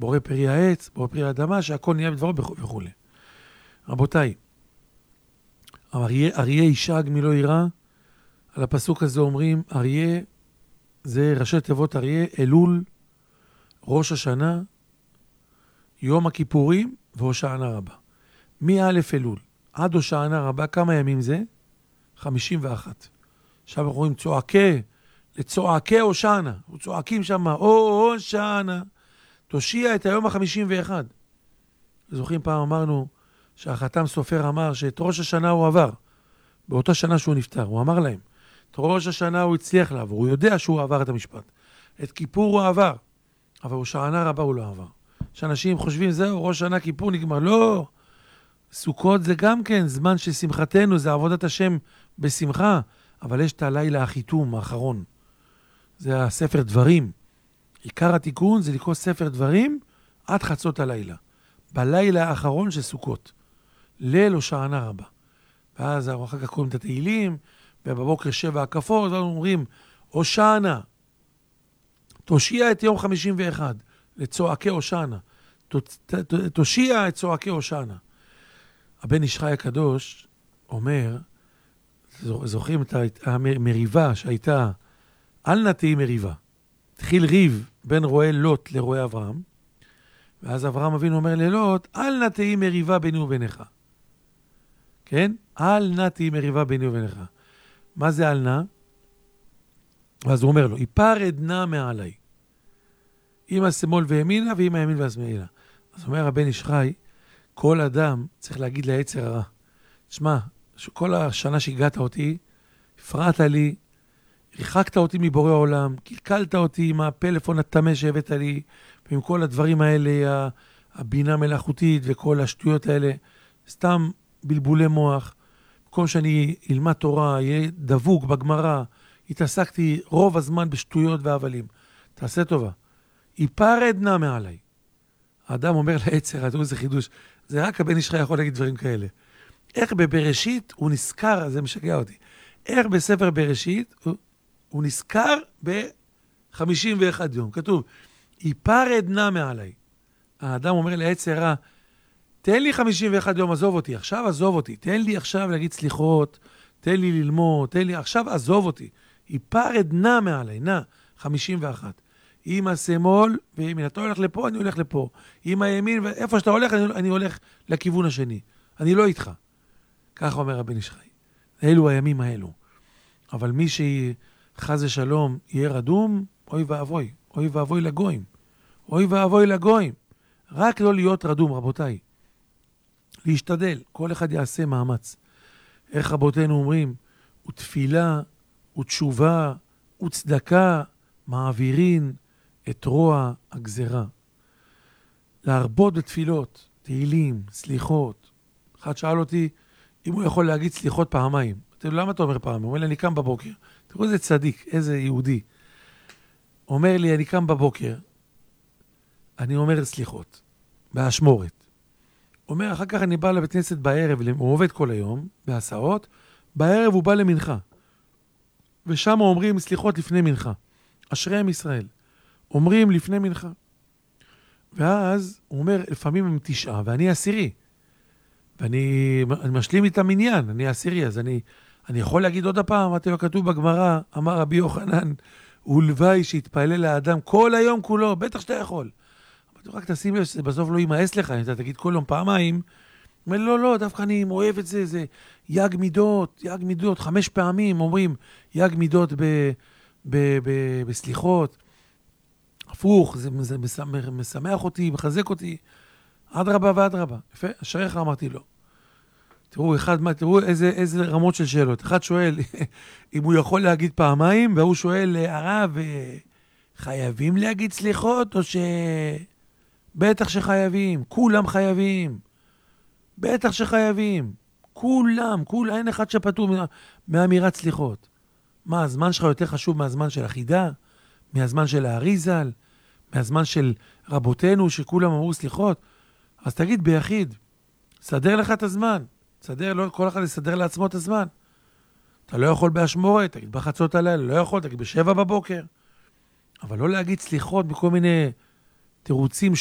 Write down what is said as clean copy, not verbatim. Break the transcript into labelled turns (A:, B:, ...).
A: בורא פרי העץ, בורא פרי האדמה, שהכל נהיה בדברו וכו'. רבותיי, אריה ישאג מלא ירא, על הפסוק הזה אומרים, אריה, זה ראשי תיבות אריה, אלול, ראש השנה, יום הכיפורים והושענא רבה. מא' אלול עד הושענא רבה, כמה ימים זה? 51. עכשיו אנחנו רואים לצועקי הושענא, וצועקים שם, הושענא, תושיע את היום ה-51. זוכרים פעם אמרנו שהחתם סופר אמר שאת ראש השנה הוא עבר, באותה שנה שהוא נפטר, הוא אמר להם, את ראש השנה הוא הצליח לעבור, הוא יודע שהוא עבר את המשפט. את כיפור הוא עבר, אבל הושענא רבה הוא לא עבר. שאנשים חושבים, זהו, ראש שנה כיפור נגמר. לא, סוכות זה גם כן זמן של שמחתנו, זה עבודת השם בשמחה, אבל יש את הלילה החיתום האחרון. זה הספר דברים. עיקר התיקון זה לקרוא ספר דברים עד חצות הלילה. בלילה האחרון של סוכות. ליל הושענא רבה. ואז אחר כך קוראים את התהילים, ובבוקר 7 הקפות, אז אומרים, הושענא, תושיע את יום 51, לצועקי הושענא. תושיע את צועקי הושענא. הבן איש חי הקדוש אומר, זוכרים את המריבה שהייתה, אל נא תהי מריבה. התחיל ריב בין רועה לוט לרועה אברהם, ואז אברהם אבינו אומר ללוט, אל נא תהי מריבה ביני וביניך. כן? אל נא תהי מריבה ביני וביניך. מה זה אל נא? ואז הוא אומר לו, היפרד נא מעלי. עם השמאל וימינה ועם הימין והשמאלה. אז אומר הבן איש חי, כל אדם צריך להגיד ליצר הרע. תשמע, כל השנה שהגעת אותי, הפרעת לי, ריחקת אותי מבורא העולם, קלקלת אותי עם הפלאפון התמה שהבאת לי, ועם כל הדברים האלה, הבינה מלאכותית וכל השטויות האלה, סתם בלבולי מוח. במקום שאני אלמד תורה, יהיה דבוק בגמרא, התעסקתי רוב הזמן בשטויות והבלים. תעשה טובה. היפרד נא מעלי. האדם אומר ליצר, תראו איזה חידוש, זה רק הבן איש חי יכול להגיד דברים כאלה. איך בבראשית הוא נזכר, זה משגע אותי, איך בספר בראשית הוא נזכר ב-51 יום. כתוב, היפרד נא מעלי. האדם אומר ליצר, תן לי 51 יום, עזוב אותי, עכשיו עזוב אותי, תן לי עכשיו להגיד סליחות, תן לי ללמוד, תן לי, עכשיו עזוב אותי. היפרד נא מעלי, נא, 51. עם השמאל וימין, אתה הולך לפה, אני הולך לפה. עם הימין, ואיפה שאתה הולך, אני הולך לכיוון השני. אני לא איתך. כך אומר הבן איש חי. אלו הימים האלו. אבל מי שחס ושלום יהיה רדום, אוי ואבוי. אוי ואבוי לגויים. אוי ואבוי לגויים. רק לא להיות רדום, רבותיי. להשתדל. כל אחד יעשה מאמץ. איך רבותינו אומרים? ותפילה, ותשובה, וצדקה, מעבירין את רוע הגזרה. להרבות בתפילות, תהילים, סליחות. אחד שאל אותי אם הוא יכול להגיד סליחות פעמיים. למה אתה אומר פעמיים? הוא אומר לי, אני קם בבוקר. תראו איזה צדיק, איזה יהודי. אומר לי, אני קם בבוקר, אני אומר סליחות, באשמורת. אומר, אחר כך אני בא לבית כנסת בערב, הוא עובד כל היום, בהסעות, בערב הוא בא למנחה. ושם אומרים סליחות לפני מנחה. אשריהם ישראל. אומרים לפני מנחה. ואז הוא אומר, לפעמים הם 9, ואני 10. ואני משלים איתם עניין, אני 10, אז אני יכול להגיד עוד הפעם, אמרתי לו, כתוב בגמרא, אמר רבי יוחנן, ולוואי שהתפעלה לאדם כל היום כולו, בטח שאתה יכול. אמרתי לו, רק תשים לב שזה בסוף לא יימאס לך, אם אתה תגיד כל יום פעמיים. אומר, לא, דווקא אני אוהב את זה, זה יג מידות, 5 פעמים אומרים, יג מידות בסליחות. הפוך, זה משמח אותי, מחזק אותי. אדרבה ואדרבה. יפה, אשריך אמרתי לו. תראו איזה רמות של שאלות. אחד שואל אם הוא יכול להגיד פעמיים, והוא שואל, הרב, חייבים להגיד סליחות, או בטח שחייבים, כולם חייבים. בטח שחייבים. כולם, אין אחד שפטור מאמירת סליחות. מה, הזמן שלך יותר חשוב מהזמן של החידה? מהזמן של האריזל? מהזמן של רבותינו שכולם אמרו סליחות? אז תגיד ביחיד, סדר לך את הזמן. סדר, כל אחד יסדר לעצמו את הזמן. אתה לא יכול באשמורת, תגיד בחצות הלילה, לא יכול, תגיד ב7 בבוקר. אבל לא להגיד סליחות בכל מיני תירוצים